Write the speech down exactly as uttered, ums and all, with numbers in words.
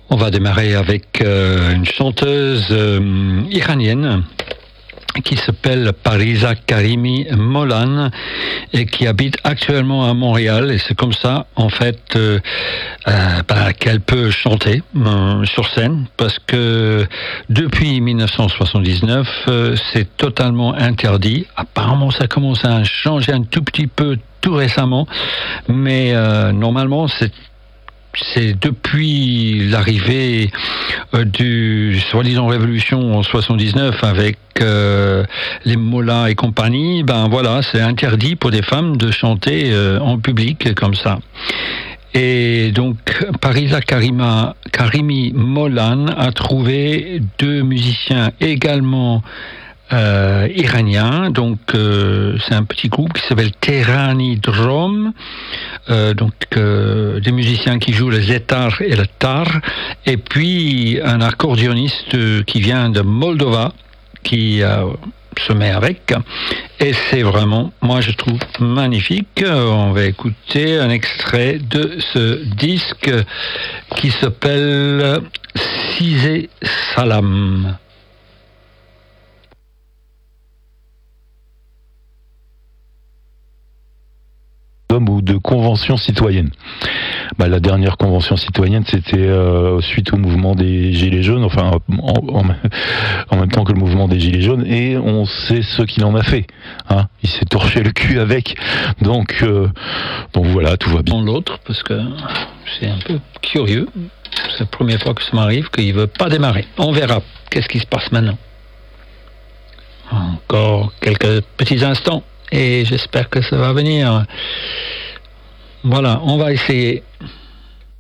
On va démarrer avec euh, une chanteuse euh, iranienne qui s'appelle Parisa Karimi Molan et qui habite actuellement à Montréal, et c'est comme ça en fait euh, euh, bah, qu'elle peut chanter euh, sur scène, parce que depuis dix-neuf cent soixante-dix-neuf euh, c'est totalement interdit. Apparemment ça commence à changer un tout petit peu tout récemment, mais euh, normalement c'est C'est depuis l'arrivée euh, du soi-disant révolution en soixante-dix-neuf avec euh, les Mollahs et compagnie, ben voilà, c'est interdit pour des femmes de chanter euh, en public comme ça. Et donc, Parisa Karima, Karimi Molan a trouvé deux musiciens également Euh, iranien, donc euh, c'est un petit groupe qui s'appelle Terani Drom, euh, donc euh, des musiciens qui jouent le zetar et le tar, et puis un accordéoniste euh, qui vient de Moldova, qui euh, se met avec, et c'est vraiment, moi je trouve magnifique. On va écouter un extrait de ce disque qui s'appelle Size Salam. Ou de convention citoyenne. Bah, la dernière convention citoyenne, c'était euh, suite au mouvement des Gilets jaunes, enfin en, en, en même temps que le mouvement des Gilets jaunes, et on sait ce qu'il en a fait. Hein, il s'est torché le cul avec. Donc, euh, donc voilà, tout va bien. L'autre, parce que c'est un peu curieux. C'est la première fois que ça m'arrive qu'il ne veut pas démarrer. On verra. Qu'est-ce qui se passe maintenant? Encore quelques petits instants. Et j'espère que ça va venir. Voilà, on va essayer.